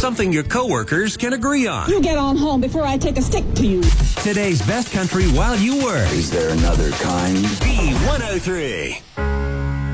Something your coworkers can agree on. You get on home before I take a stick to you. Today's best country while you work. Is there another kind? B103.